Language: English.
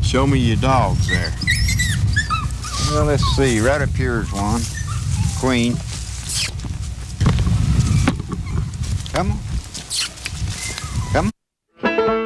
Show me your dogs there. Well, let's see. Right up here is one. Queen. Come on.